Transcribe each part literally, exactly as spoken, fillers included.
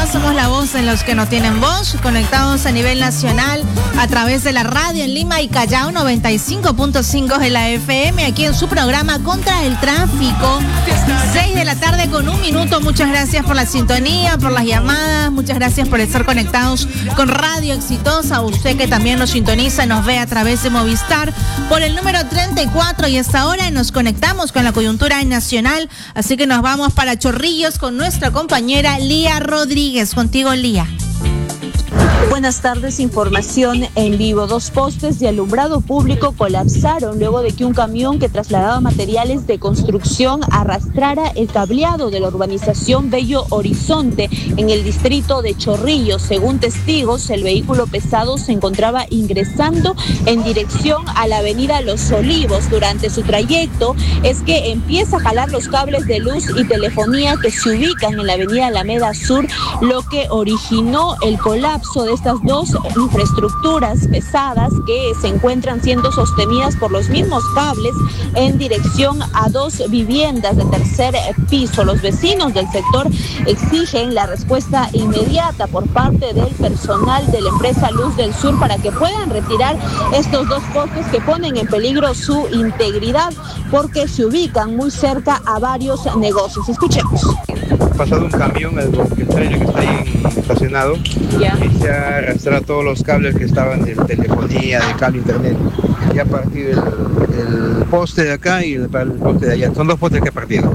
somos la voz de los que no tienen voz, conectados a nivel nacional a través de la radio en Lima y Callao noventa y cinco punto cinco de la F M, aquí en su programa Contra el Tráfico, seis de la tarde con un minuto. Muchas gracias por la sintonía, por las llamadas, muchas gracias por estar conectados con Radio Exitosa, usted que también nos sintoniza, nos ve a través de Movistar por el número treinta y cuatro, y hasta ahora nos conectamos con la coyuntura nacional, así que nos vamos para Chorrillos con nuestra compañera Lía Rodríguez. Contigo, Lía. Buenas tardes, información en vivo. Dos postes de alumbrado público colapsaron luego de que un camión que trasladaba materiales de construcción arrastrara el cableado de la urbanización Bello Horizonte en el distrito de Chorrillos. Según testigos, el vehículo pesado se encontraba ingresando en dirección a la avenida Los Olivos. Durante su trayecto es que empieza a jalar los cables de luz y telefonía que se ubican en la avenida Alameda Sur, lo que originó el colapso de estas dos infraestructuras pesadas que se encuentran siendo sostenidas por los mismos cables en dirección a dos viviendas de tercer piso. Los vecinos del sector exigen la respuesta inmediata por parte del personal de la empresa Luz del Sur para que puedan retirar estos dos postes que ponen en peligro su integridad porque se ubican muy cerca a varios negocios. Escuchemos. Ha pasado un camión, el, el trailer que está ahí estacionado, yeah. Y se ha arrastrado todos los cables que estaban de telefonía, de cable internet. Y ha partido el, el poste de acá y el, el poste de allá. Son dos postes que partieron.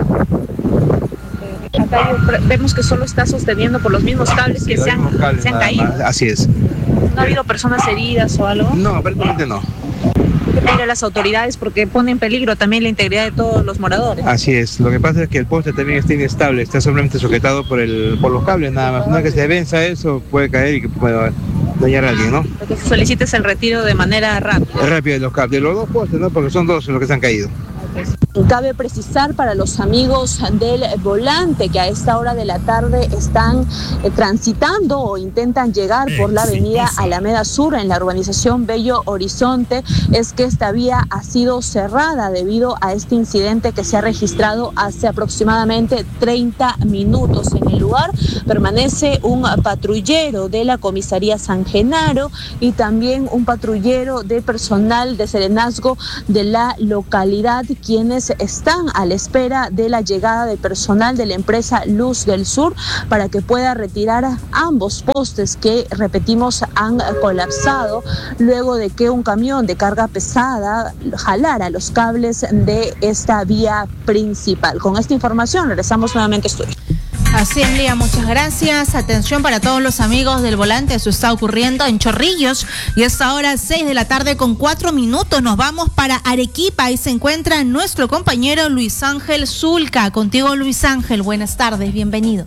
Acá vemos que solo está sosteniendo por los mismos cables que sí, se, han, cables, se han caído. Más. Así es. ¿No ha habido personas heridas o algo? No, aparentemente no. Que pedir a las autoridades porque pone en peligro también la integridad de todos los moradores. Así es, lo que pasa es que el poste también está inestable, está solamente sujetado por el por los cables nada más. Una vez que se venza eso puede caer y que pueda dañar a alguien, ¿no? Lo que se solicita es el retiro de manera rápida. Rápida de los cables, de los dos postes, ¿no? Porque son dos los que se han caído. Cabe precisar para los amigos del volante que a esta hora de la tarde están eh, transitando o intentan llegar por la avenida Alameda Sur en la urbanización Bello Horizonte, es que esta vía ha sido cerrada debido a este incidente que se ha registrado hace aproximadamente treinta minutos. En el lugar permanece un patrullero de la comisaría San Genaro y también un patrullero de personal de serenazgo de la localidad, quienes están a la espera de la llegada de personal de la empresa Luz del Sur para que pueda retirar ambos postes que, repetimos, han colapsado luego de que un camión de carga pesada jalara los cables de esta vía principal. Con esta información regresamos nuevamente a estudio. Así es, Lía, muchas gracias. Atención para todos los amigos del volante, eso está ocurriendo en Chorrillos y es ahora seis de la tarde con cuatro minutos. Nos vamos para Arequipa y se encuentra nuestro compañero Luis Ángel Zulca. Contigo, Luis Ángel, buenas tardes, bienvenido.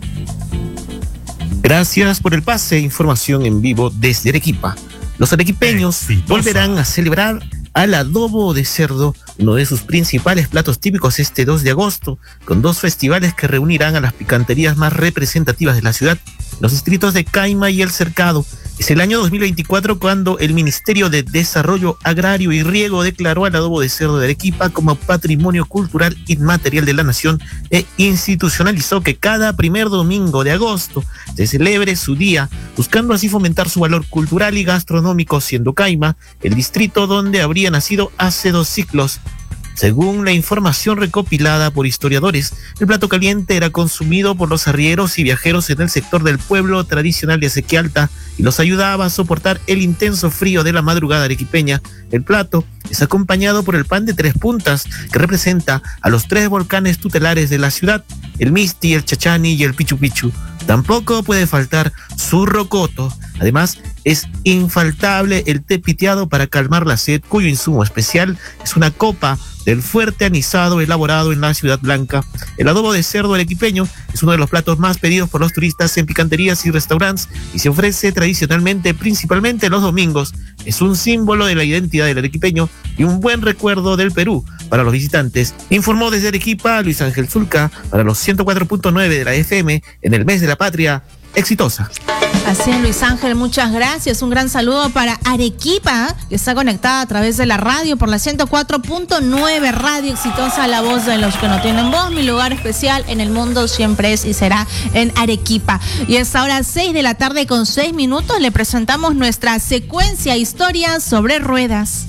Gracias por el pase, información en vivo desde Arequipa. Los arequipeños Exitosa. volverán a celebrar al adobo de cerdo, uno de sus principales platos típicos, este dos de agosto, con dos festivales que reunirán a las picanterías más representativas de la ciudad, los distritos de Caima y El Cercado. Es el año dos mil veinticuatro cuando el Ministerio de Desarrollo Agrario y Riego declaró al adobo de cerdo de Arequipa como Patrimonio Cultural Inmaterial de la Nación e institucionalizó que cada primer domingo de agosto se celebre su día, buscando así fomentar su valor cultural y gastronómico, siendo Caima el distrito donde habría nacido hace dos siglos. Según la información recopilada por historiadores, el plato caliente era consumido por los arrieros y viajeros en el sector del pueblo tradicional de Ezequialta y los ayudaba a soportar el intenso frío de la madrugada arequipeña. El plato es acompañado por el pan de tres puntas, que representa a los tres volcanes tutelares de la ciudad, el Misti, el Chachani y el Pichu Pichu. Tampoco puede faltar su rocoto. Además, es infaltable el té piteado para calmar la sed, cuyo insumo especial es una copa del fuerte anisado elaborado en la Ciudad Blanca. El adobo de cerdo arequipeño es uno de los platos más pedidos por los turistas en picanterías y restaurantes y se ofrece tradicionalmente principalmente los domingos. Es un símbolo de la identidad del arequipeño y un buen recuerdo del Perú para los visitantes. Informó desde Arequipa Luis Ángel Zulca para los ciento cuatro punto nueve de la F M en el mes de la patria. Exitosa. Así es, Luis Ángel, muchas gracias. Un gran saludo para Arequipa, que está conectada a través de la radio por la ciento cuatro punto nueve, Radio Exitosa, la voz de los que no tienen voz. Mi lugar especial en el mundo siempre es y será en Arequipa. Y es ahora seis de la tarde con seis minutos. Le presentamos nuestra secuencia Historias sobre Ruedas.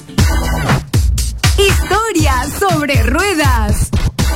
Historias sobre Ruedas.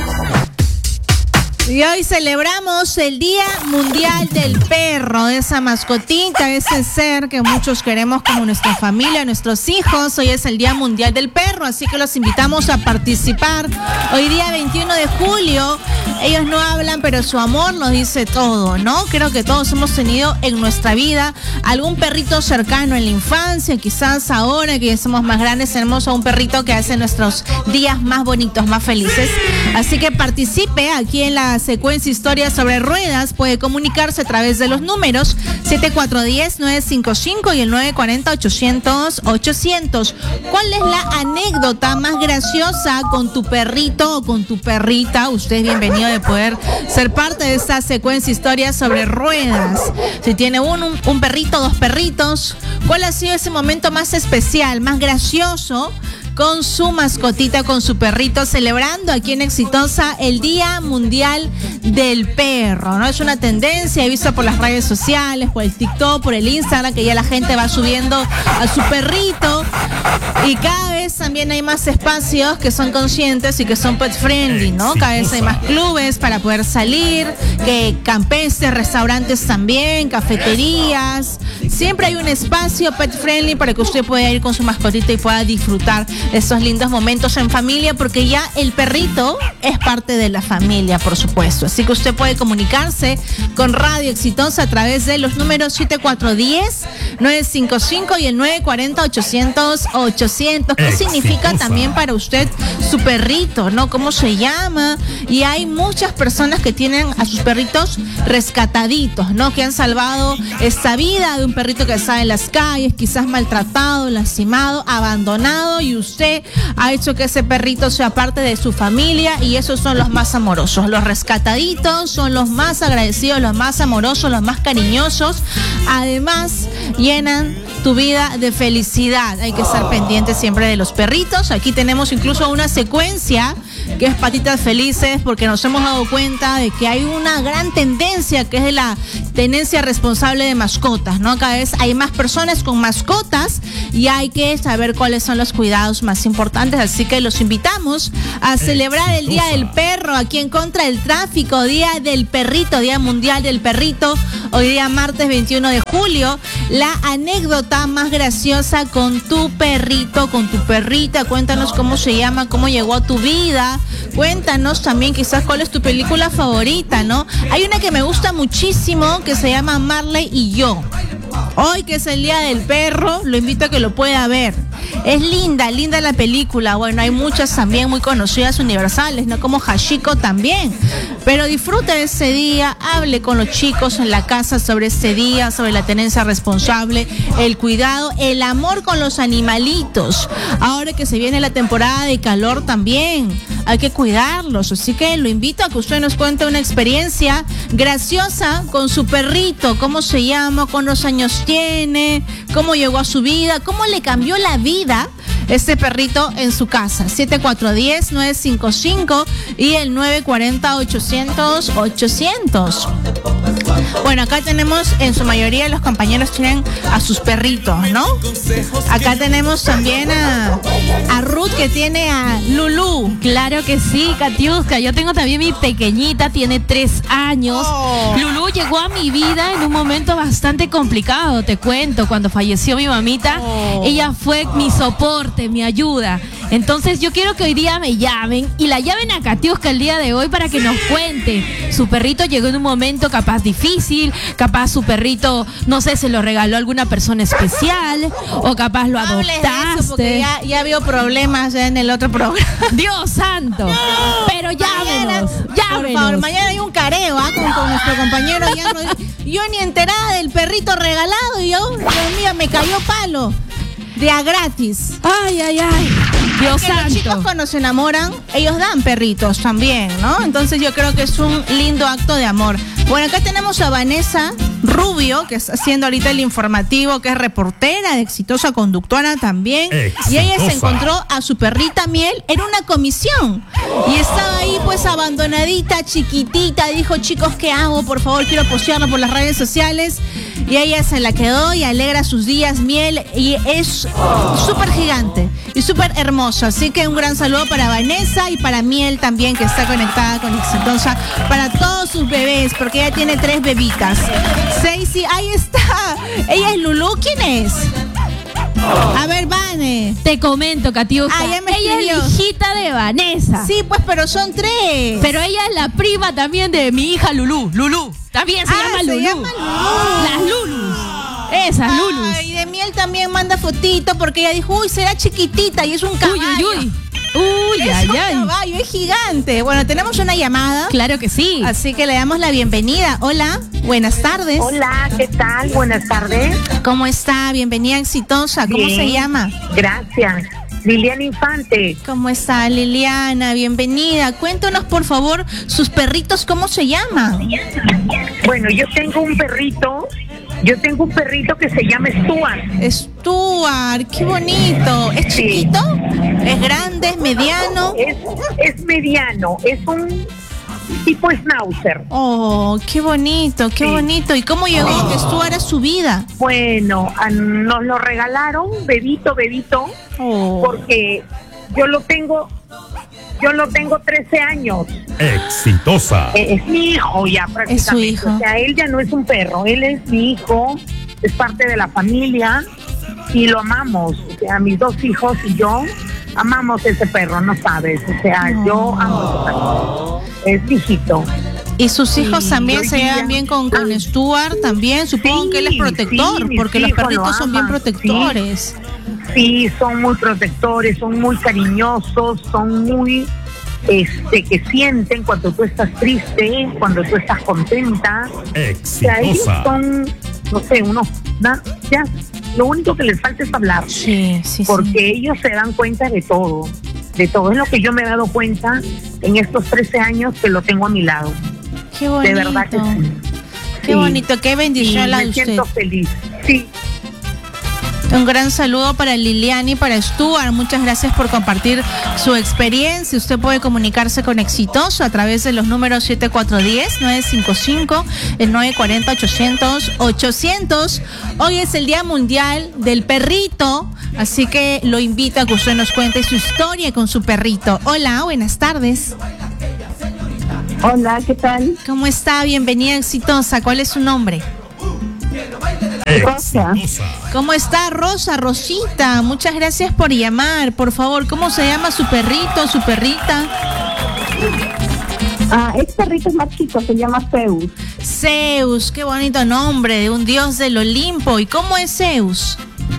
Y hoy celebramos el Día Mundial del Perro, esa mascotita, ese ser que muchos queremos como nuestra familia, nuestros hijos. Hoy es el Día Mundial del Perro, así que los invitamos a participar. Hoy día veintiuno de julio, ellos no hablan, pero su amor nos dice todo, ¿no? Creo que todos hemos tenido en nuestra vida algún perrito cercano en la infancia, quizás ahora que ya somos más grandes tenemos a un perrito que hace nuestros días más bonitos, más felices. Así que participe aquí en la secuencia Historias sobre Ruedas. Puede comunicarse a través de los números siete cuatro uno cero, nueve cinco cinco y el nueve cuatro cero, ochocientos, ochocientos. ¿Cuál es la anécdota más graciosa con tu perrito o con tu perrita? Usted es bienvenido de poder ser parte de esta secuencia Historias sobre Ruedas. Si tiene un, un, un perrito, dos perritos, ¿cuál ha sido ese momento más especial, más gracioso con su mascotita, con su perrito, celebrando aquí en Exitosa el Día Mundial del Perro, ¿no? Es una tendencia, he visto por las redes sociales, por el TikTok, por el Instagram, que ya la gente va subiendo a su perrito, y cada vez también hay más espacios que son conscientes y que son pet friendly, ¿no? Cada vez hay más clubes para poder salir, que campestres, restaurantes también, cafeterías. Siempre hay un espacio pet friendly para que usted pueda ir con su mascotita y pueda disfrutar esos lindos momentos en familia, porque ya el perrito es parte de la familia, por supuesto. Así que usted puede comunicarse con Radio Exitosa a través de los números siete cuatro uno cero, nueve cinco cinco y el nueve cuatro cero, ochocientos, ochocientos. ¿Qué significa también para usted su perrito, no? ¿Cómo se llama? Y hay muchas personas que tienen a sus perritos rescataditos, ¿no? Que han salvado esta vida de un perrito que está en las calles, quizás maltratado, lastimado, abandonado, y usted Usted ha hecho que ese perrito sea parte de su familia, y esos son los más amorosos. Los rescataditos son los más agradecidos, los más amorosos, los más cariñosos. Además, llenan tu vida de felicidad. Hay que estar pendientes siempre de los perritos. Aquí tenemos incluso una secuencia que es Patitas Felices, porque nos hemos dado cuenta de que hay una gran tendencia que es de la tenencia responsable de mascotas, ¿no? Cada vez hay más personas con mascotas y hay que saber cuáles son los cuidados más importantes. Así que los invitamos a celebrar el Día del Perro aquí en Contra del Tráfico, Día del Perrito, Día Mundial del Perrito. Hoy día martes veintiuno de julio, la anécdota más graciosa con tu perrito, con tu perrita. Cuéntanos cómo se llama, cómo llegó a tu vida. Cuéntanos también quizás cuál es tu película favorita, ¿no? Hay una que me gusta muchísimo que se llama Marley y yo. Hoy que es el Día del Perro, lo invito a que lo pueda ver. Es linda, linda la película. Bueno, hay muchas también muy conocidas universales, ¿no? Como Hachiko también. Pero disfrute de ese día, hable con los chicos en la casa sobre ese día, sobre la tenencia responsable, el cuidado, el amor con los animalitos. Ahora que se viene la temporada de calor también, hay que cuidarlos. Así que lo invito a que usted nos cuente una experiencia graciosa con su perrito. ¿Cómo se llama? ¿Cuántos años tiene? ¿Cómo llegó a su vida? ¿Cómo le cambió la vida este perrito en su casa? siete cuatro uno cero, nueve cinco cinco y el nueve cuatro cero, ochocientos, ochocientos. Bueno, acá tenemos, en su mayoría los compañeros tienen a sus perritos, ¿no? Acá tenemos también a, a Ruth, que tiene a Lulú. Claro que sí, Katiuska. Yo tengo también mi pequeñita, tiene tres años. Oh. Lulú llegó a mi vida en un momento bastante complicado, te cuento. Cuando falleció mi mamita, oh. ella fue mi soporte, mi ayuda. Entonces yo quiero que hoy día me llamen y la llamen a Katiuska el día de hoy para que nos cuente. Su perrito llegó en un momento capaz difícil, capaz su perrito, no sé, se lo regaló a alguna persona especial o capaz lo adoptaste. No, eso porque ya, ya vio problemas en el otro programa. Dios santo. No, pero llámenos, llámenos. Por favor, mañana hay un careo ¿eh? con, con nuestro compañero. Ya no, yo ni enterada del perrito regalado y yo, Dios mío, me cayó palo. De a gratis. Ay, ay, ay. Dios santo. Los chicos cuando se enamoran, ellos dan perritos también, ¿no? Entonces yo creo que es un lindo acto de amor. Bueno, acá tenemos a Vanessa Rubio, que está haciendo ahorita el informativo, que es reportera, exitosa conductora también. Exitosa. Y ella se encontró a su perrita Miel en una comisión. Y estaba ahí pues abandonadita, chiquitita. Dijo, chicos, ¿qué hago? Por favor, quiero postearlo por las redes sociales. Y ella se la quedó y alegra sus días, Miel. Y es súper gigante y súper hermoso. Así que un gran saludo para Vanessa y para Miel también, que está conectada con Exitosa. Para todos sus bebés, porque ella tiene tres bebitas. Stacy, ahí está. Ella es Lulú. ¿Quién es? A ver, Vane. Te comento, Katiuska. Ah, ya me ella escribió. es la hijita de Vanessa. Sí, pues, pero son tres. Pero ella es la prima también de mi hija Lulú. Lulú. También se ah, llama se Lulú. llama Lulú. Las Lulus. Esas Lulus. Y de Miel también manda fotito porque ella dijo, uy, será chiquitita y es un caballo. Uy, uy, uy. Uy, es ay, un ay. caballo, es gigante. Bueno, tenemos una llamada. Claro que sí. Así que le damos la bienvenida. Hola, buenas tardes. Hola, ¿qué tal? Buenas tardes. ¿Cómo está? Bienvenida, Exitosa. ¿Cómo Bien. se llama? Gracias. Liliana Infante. ¿Cómo está, Liliana? Bienvenida. Cuéntanos, por favor, sus perritos, ¿cómo se llaman? Bueno, yo tengo un perrito, yo tengo un perrito que se llama Stuart. Stuart, qué bonito. ¿Es Sí. chiquito? ¿Es grande? ¿Es mediano? Es, es mediano, es un tipo schnauzer. Oh, qué bonito, qué Sí. bonito. ¿Y cómo llegó Stuart a su vida? Bueno, a- nos lo regalaron, bebito, bebito, Oh. porque yo lo tengo, yo lo tengo trece años. Exitosa. Eh, es mi hijo ya prácticamente. Es su hijo. O sea, él ya no es un perro, él es mi hijo, es parte de la familia y lo amamos. O sea, mis dos hijos y yo amamos ese perro, no sabes. O sea, No. yo amo ese perro. Es mi hijito. ¿Y sus hijos Sí, también hoy se día- llevan bien con, con Ah. Stuart también? Supongo Sí, que él es protector, sí, mis porque los hijos lo perritos son bien aman, protectores. Sí, son muy protectores, son muy cariñosos, son muy, este, que sienten cuando tú estás triste, cuando tú estás contenta. O sea, ellos Exitosa. son, no sé, unos, na- ya, lo único que les falta es hablar. Sí, sí, Porque sí. ellos se dan cuenta de todo, de todo. Es lo que yo me he dado cuenta en estos trece años que lo tengo a mi lado. Qué bonito. De verdad que sí. Qué Sí. bonito, qué Y bendición la de me usted. siento feliz. Sí. Un gran saludo para Liliana y para Stuart. Muchas gracias por compartir su experiencia. Usted puede comunicarse con Exitoso a través de los números siete cuatro uno cero, nueve cinco cinco, el nueve cuatro cero, ochocientos, ochocientos. Hoy es el Día Mundial del Perrito, así que lo invito a que usted nos cuente su historia con su perrito. Hola, buenas tardes. Hola, ¿qué tal? ¿Cómo está? Bienvenida, Exitosa. ¿Cuál es su nombre? Rosa. Exitosa. ¿Cómo está, Rosa? Rosita, muchas gracias por llamar. Por favor, ¿cómo se llama su perrito, su perrita? Ah, este perrito es más chico, se llama Zeus. Zeus, qué bonito nombre de un dios del Olimpo. ¿Y cómo es Zeus?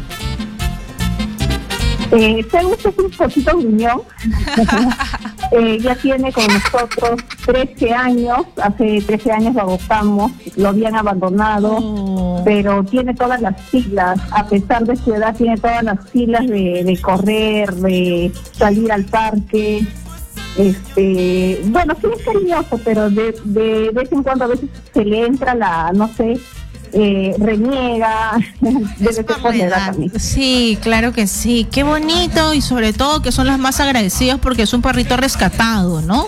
Eh, Zeus es un poquito gruñón. eh, ya tiene con nosotros trece años. Hace trece años lo adoptamos. Lo habían abandonado. Oh. Pero tiene todas las siglas. A pesar de su edad, tiene todas las siglas de, de correr, de salir al parque. Este, bueno, sí es cariñoso, pero de, de vez en cuando a veces se le entra la, no sé, eh, reniega, debe Es ser por por la la edad edad. también. Sí, claro que sí. Qué bonito y sobre todo que son los más agradecidos porque es un perrito rescatado, ¿no?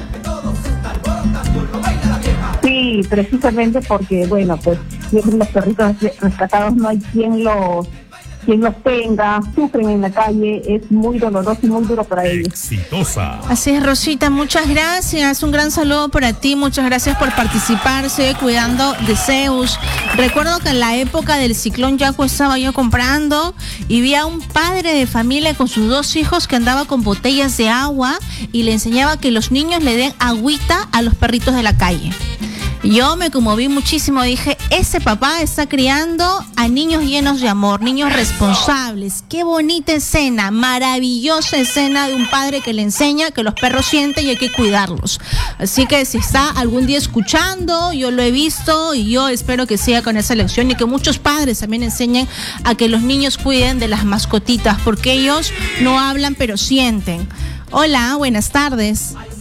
Sí, precisamente porque, bueno, pues siempre los perritos rescatados no hay quien los, quien los tenga, sufren en la calle, es muy doloroso y muy duro para ellos. Exitosa. Así es, Rosita, muchas gracias. Un gran saludo para ti. Muchas gracias por participar. Sigue cuidando de Zeus. Recuerdo que en la época del ciclón Yaku estaba yo comprando y vi a un padre de familia con sus dos hijos que andaba con botellas de agua y le enseñaba que los niños le den agüita a los perritos de la calle. Yo me conmoví muchísimo, dije, ese papá está criando a niños llenos de amor, niños responsables. Qué bonita escena, maravillosa escena de un padre que le enseña que los perros sienten y hay que cuidarlos. Así que si está algún día escuchando, yo lo he visto y yo espero que siga con esa lección y que muchos padres también enseñen a que los niños cuiden de las mascotitas, porque ellos no hablan pero sienten. Hola, buenas tardes.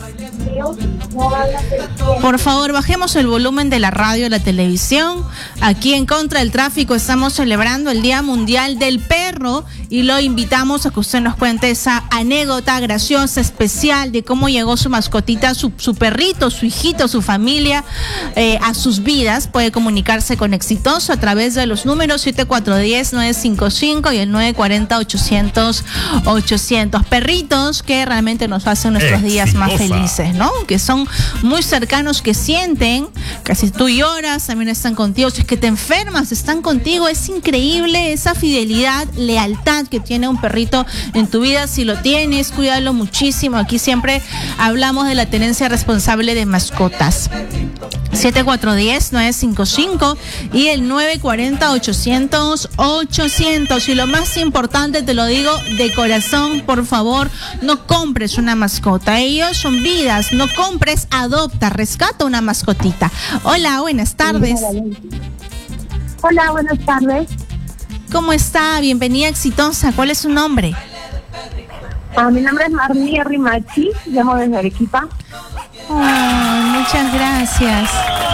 Por favor, bajemos el volumen de la radio y la televisión. Aquí en Contra del Tráfico estamos celebrando el Día Mundial del Perro y lo invitamos a que usted nos cuente esa anécdota graciosa, especial, de cómo llegó su mascotita, su, su perrito, su hijito, su familia eh, a sus vidas. Puede comunicarse con Exitoso a través de los números siete cuatro uno cero, nueve cinco cinco y el nueve cuatro cero, ochocientos, ochocientos. Perritos que realmente nos hacen nuestros Exitosa. días más felices, ¿no? Que son muy cercanos, que sienten, que si tú lloras, también están contigo. Si es que te enfermas, están contigo. Es increíble esa fidelidad, lealtad que tiene un perrito en tu vida. Si lo tienes, cuídalo muchísimo. Aquí siempre hablamos de la tenencia responsable de mascotas. siete cuatro uno cero, nueve cinco cinco y el nueve cuatro cero, ochocientos, ochocientos. Y lo más importante, te lo digo de corazón, por favor, no compres una mascota. Ellos son vidas. No compres, adopta, rescata una mascotita. Hola, buenas tardes. Hola, buenas tardes. ¿Cómo está? Bienvenida, Exitosa. ¿Cuál es su nombre? Ah, mi nombre es Marnia Rimachi, llamo desde Arequipa. Oh, muchas gracias.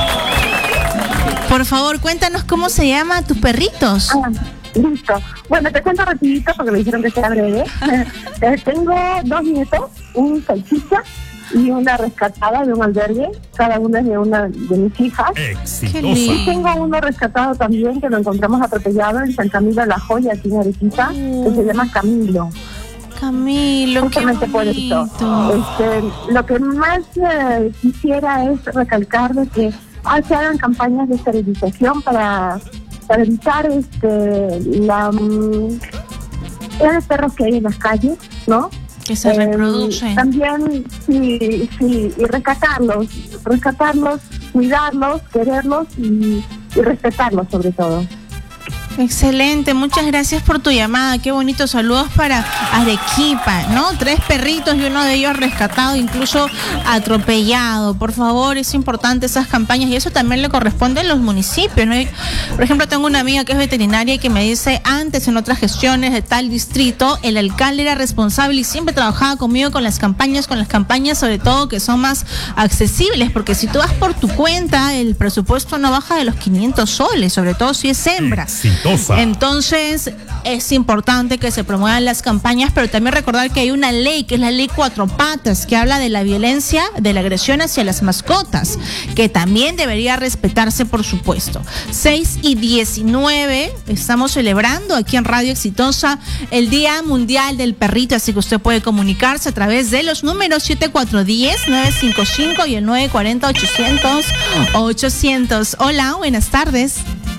Por favor, cuéntanos cómo se llama tus perritos. Ah, listo. Bueno, te cuento rapidito porque me dijeron que sea breve. eh, tengo dos nietos, un salchicha y una rescatada de un albergue. Cada una es de una de mis hijas. Exitosa. Y tengo uno rescatado también que lo encontramos atropellado en San Camilo de la Joya, aquí en Arequipa, uh. que se llama Camilo. Camilo, justamente qué por eso. Este, lo que más eh, quisiera es recalcar de que ah, se hagan campañas de esterilización para, para evitar este la um, de perros que hay en las calles, ¿no? Que se eh, reproducen. También, sí, sí, y rescatarlos, rescatarlos, cuidarlos, quererlos y, y respetarlos sobre todo. Excelente, muchas gracias por tu llamada. Qué bonitos saludos para Arequipa, ¿no? Tres perritos y uno de ellos rescatado, incluso atropellado. Por favor, es importante esas campañas y eso también le corresponde a los municipios, ¿no? Por ejemplo, tengo una amiga que es veterinaria y que me dice, antes en otras gestiones de tal distrito, el alcalde era responsable y siempre trabajaba conmigo con las campañas, con las campañas sobre todo que son más accesibles, porque si tú vas por tu cuenta, el presupuesto no baja de los quinientos soles, sobre todo si es hembra. Exitosa. Entonces es importante que se promuevan las campañas, pero también recordar que hay una ley, que es la ley Cuatro Patas, que habla de la violencia, de la agresión hacia las mascotas, que también debería respetarse, por supuesto. seis y diecinueve, estamos celebrando aquí en Radio Exitosa el Día Mundial del Perrito, así que usted puede comunicarse a través de los números siete cuatro uno cero, nueve cinco cinco y el nueve cuatro cero, ochocientos, ochocientos. Hola, buenas tardes.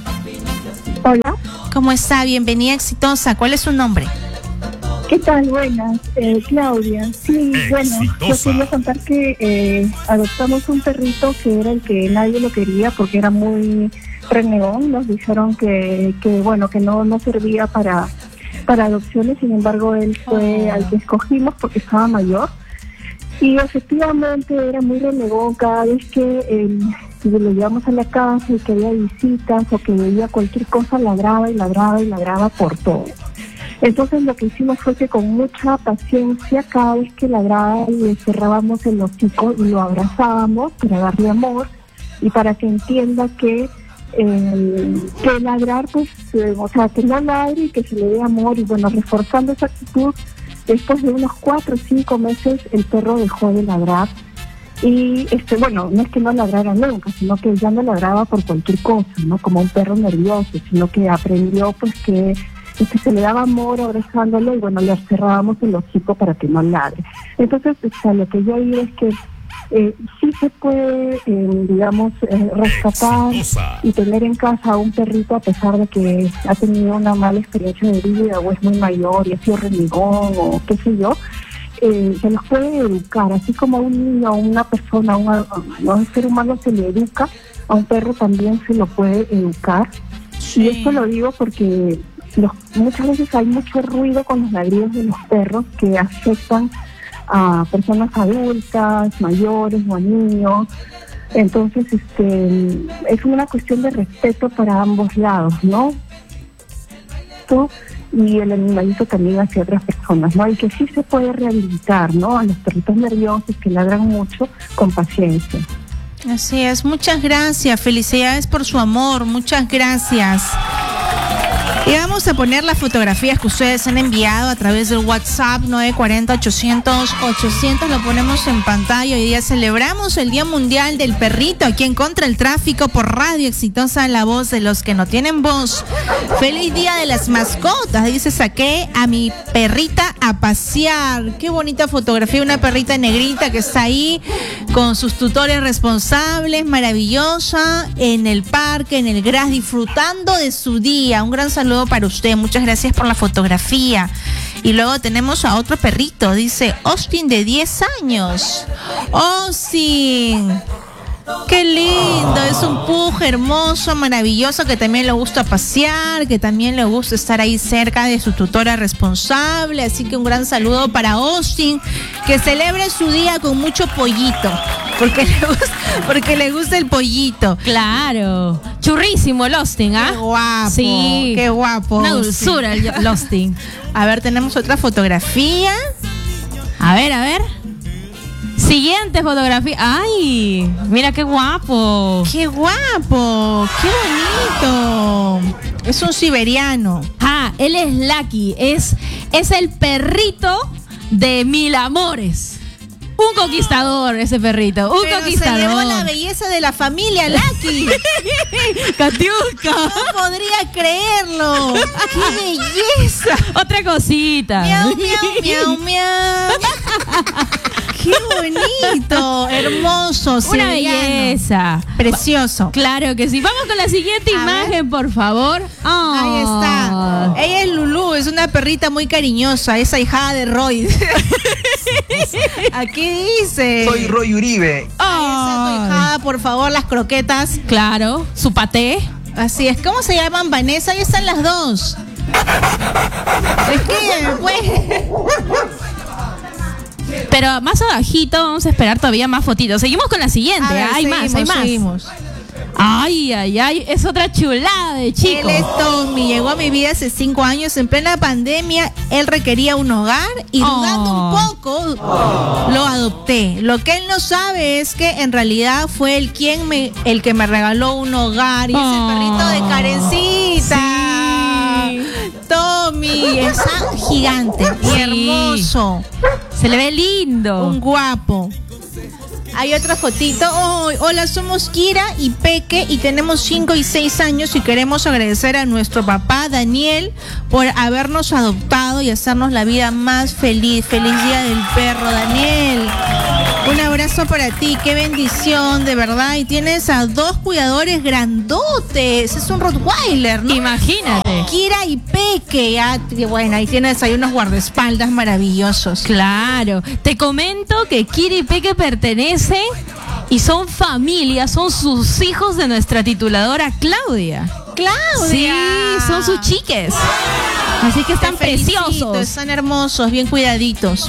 Hola. ¿Cómo está? Bienvenida, Exitosa. ¿Cuál es su nombre? ¿Qué tal? Buenas, eh, Claudia. Sí, Exitosa. Bueno, yo quería contar que eh, adoptamos un perrito que era el que nadie lo quería porque era muy renegón. Nos dijeron que, que bueno, que no, no servía para, para adopciones. Sin embargo, él fue al que escogimos porque estaba mayor. Y efectivamente era muy renegón. Cada vez que eh, lo llevamos a la casa y que había visitas o que veía cualquier cosa, ladraba y ladraba y ladraba por todo. Entonces lo que hicimos fue que con mucha paciencia, cada vez que ladraba, le cerrábamos el hocico y lo abrazábamos para darle amor y para que entienda que eh, que ladrar, pues, eh, o sea, que no ladre y que se le dé amor. Y bueno, reforzando esa actitud, después de unos cuatro o cinco meses el perro dejó de ladrar. Y este bueno, no es que no ladrara nunca, sino que ya no ladraba por cualquier cosa, ¿no? Como un perro nervioso, sino que aprendió pues que, que se le daba amor abrazándolo y bueno, le cerrábamos el hocico para que no ladre. Entonces, o sea, lo que yo digo es que eh, sí se puede, eh, digamos, eh, rescatar Exitosa. Y tener en casa a un perrito a pesar de que ha tenido una mala experiencia de vida o es muy mayor y ha sido renegón o qué sé yo. Eh, se los puede educar, así como a un niño, a una persona, a un, a un ser humano se le educa, a un perro también se lo puede educar. Sí. Y esto lo digo porque los, muchas veces hay mucho ruido con los ladridos de los perros que afectan a personas adultas, mayores o a niños. Entonces, este, es una cuestión de respeto para ambos lados, ¿no? Tú, y el animalito también hacia otras personas, ¿no? Y que sí se puede rehabilitar, ¿no? A los perritos nerviosos que ladran mucho, con paciencia. Así es, muchas gracias, felicidades por su amor, muchas gracias. Y vamos a poner las fotografías que ustedes han enviado a través del WhatsApp nueve cuatro cero, ochocientos, ochocientos, lo ponemos en pantalla. Hoy día celebramos el Día Mundial del Perrito aquí en Contra el Tráfico por Radio Exitosa, la voz de los que no tienen voz. Feliz Día de las Mascotas, dice, saqué a mi perrita a pasear. Qué bonita fotografía, una perrita negrita que está ahí con sus tutores responsables, maravillosa, en el parque, en el gras, disfrutando de su día. Un gran saludo para usted, muchas gracias por la fotografía. Y luego tenemos a otro perrito, dice Austin, de diez años. Austin, qué lindo, es un pug hermoso, maravilloso, que también le gusta pasear, que también le gusta estar ahí cerca de su tutora responsable. Así que un gran saludo para Austin, que celebre su día con mucho pollito, porque le gusta, porque le gusta el pollito. Claro, churrísimo el Austin, ¿ah? Qué guapo, sí, qué guapo. Una dulzura el, el Austin. A ver, tenemos otra fotografía. A ver, a ver. Siguiente fotografía. ¡Ay! Mira qué guapo. ¡Qué guapo! ¡Qué bonito! Es un siberiano. Ah, él es Lucky. Es, es el perrito de mil amores. Un conquistador, ese perrito. Un Pero conquistador. Se llevó la belleza de la familia, Lucky. Katiuska. No podría creerlo. ¡Qué belleza! Otra cosita. Miau, miau, miau, miau. ¡Qué bonito! Hermoso, una belleza. Precioso. Claro que sí. Vamos con la siguiente A imagen, ver. por favor. Oh. Ahí está. Ella es Lulú, es una perrita muy cariñosa, es ahijada de Roy. Aquí dice. Soy Roy Uribe. Ahí está tu hijada, por favor, las croquetas. Claro, su paté. Así es. ¿Cómo se llaman, Vanessa? Ahí están las dos. Escríbeme, pues. Pero más abajito vamos a esperar todavía más fotitos. Seguimos con la siguiente. A ver, hay seguimos, más, hay más. Seguimos. Ay, ay, ay. Es otra chulada de chico. Él es Tommy. Llegó a mi vida hace cinco años en plena pandemia. Él requería un hogar y dudando Oh. un poco lo adopté. Lo que él no sabe es que en realidad fue él quien me, el que me regaló un hogar y Oh. ese perrito de Karencita. Sí. Tommy, es gigante y Sí. hermoso. Se le ve lindo. Un guapo. Hay otra fotito. Oh, hola, somos Kira y Peque y tenemos cinco y seis años y queremos agradecer a nuestro papá Daniel por habernos adoptado y hacernos la vida más feliz. Feliz Día del Perro, Daniel. Un abrazo para ti, qué bendición, de verdad. Y tienes a dos cuidadores grandotes. Es un Rottweiler, ¿no? Imagínate. Kira y Peque. Ah, bueno, ahí tienes ahí unos guardaespaldas maravillosos. Claro. Te comento que Kira y Peque pertenecen y son familia, son sus hijos de nuestra tituladora Claudia. Claudia. Sí, son sus chiques. Así que están Te felicito, preciosos. están hermosos, bien cuidaditos.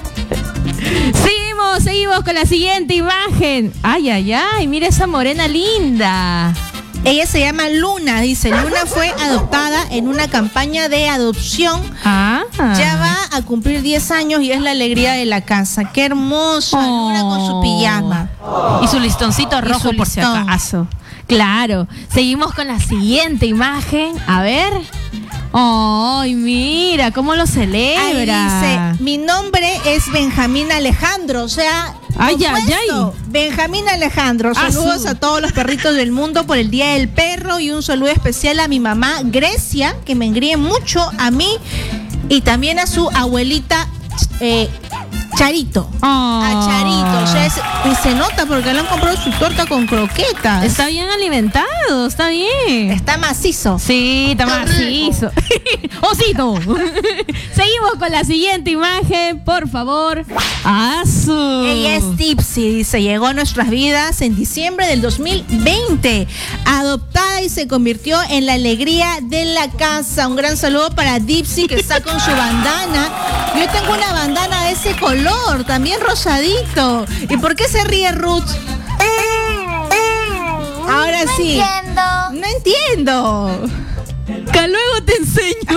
Seguimos, seguimos con la siguiente imagen. Ay, ay, ay, mira esa morena linda. Ella se llama Luna, dice. Luna fue adoptada en una campaña de adopción. Ah. Ya va a cumplir diez años y es la alegría de la casa. Qué hermosa. Oh. Luna con su pijama. Y su listoncito Y rojo su por si listón. acaso. Claro. Seguimos con la siguiente imagen. A ver. Ay, mira cómo lo Ahí celebra. dice, mi nombre es Benjamín Alejandro, o sea, Ay, compuesto. ay, ay. Benjamín Alejandro, Ah, saludos su. a todos los perritos del mundo por el Día del Perro y un saludo especial a mi mamá Grecia, que me engríe mucho a mí y también a su abuelita eh, Charito. Oh. A Charito, o sea, es- y se nota porque le han comprado su torta con croquetas. Está bien alimentado, está bien. Está macizo. Sí, está macizo. Osito. Seguimos con la siguiente imagen, por favor. ¡Asu! Ella es Tipsy, dice, llegó a nuestras vidas en diciembre del dos mil veinte, adoptada y se convirtió en la alegría de la casa. Un gran saludo para Tipsy que está con su bandana. Yo tengo una bandana de ese color, también rosadito. ¿Y por qué se ríe Ruth? Ahora sí. entiendo. No entiendo. Que luego te enseño.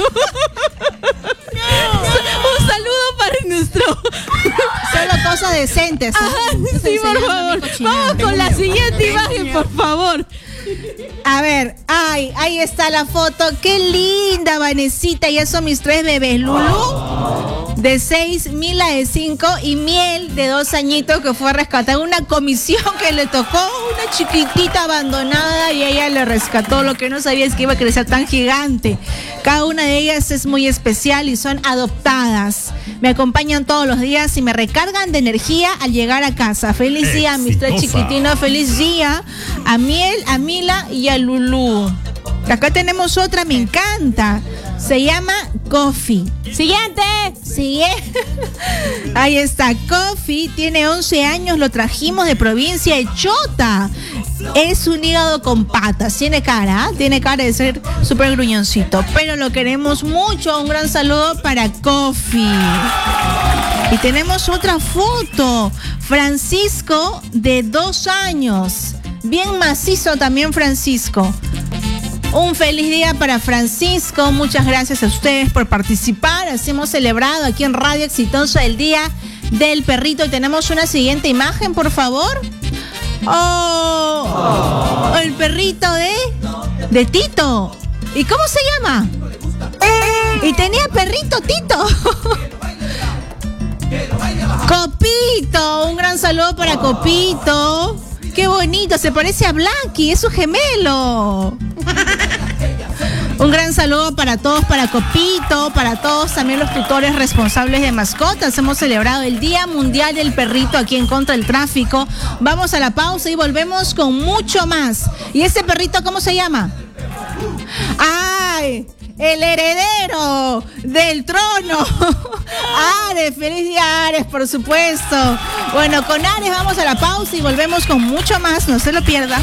Un saludo para nuestro. Solo cosas decentes. Ajá, sí, por favor. Vamos con la siguiente imagen, por favor. A ver, ay, ahí está la foto. Qué linda, Vanesita. Ya son mis tres bebés. Lulú, de seis, Mila de cinco y Miel, de dos añitos, que fue rescatada. Una comisión que le tocó, una chiquitita abandonada, y ella le rescató. Lo que no sabía es que iba a crecer tan gigante. Cada una de ellas es muy especial y son adoptadas. Me acompañan todos los días y me recargan de energía al llegar a casa. Feliz día a mis tres chiquitinos. Feliz día a Miel, a Mila y a Lulú. Acá tenemos otra, me encanta. Se llama Coffee. Siguiente. Sigue. Ahí está, Coffee. Tiene once años, lo trajimos de provincia de Chota. Es un hígado con patas. Tiene cara, ¿eh? Tiene cara de ser súper gruñoncito. Pero lo queremos mucho. Un gran saludo para Coffee. Y tenemos otra foto. Francisco, de dos años. Bien macizo también, Francisco. Un feliz día para Francisco. Muchas gracias a ustedes por participar. Así hemos celebrado aquí en Radio Exitosa el Día del Perrito. Y tenemos una siguiente imagen, por favor. Oh, el perrito de, de Tito. ¿Y cómo se llama? Y tenía perrito Tito. Copito. Un gran saludo para Copito. Qué bonito, se parece a Blanqui, es su gemelo. Un gran saludo para todos, para Copito, para todos también los tutores responsables de mascotas. Hemos celebrado el Día Mundial del Perrito aquí en Contra el Tráfico. Vamos a la pausa y volvemos con mucho más. ¿Y ese perrito cómo se llama? ¡Ay! El heredero del trono. Ares, feliz día Ares, por supuesto. Bueno, con Ares vamos a la pausa y volvemos con mucho más, no se lo pierda.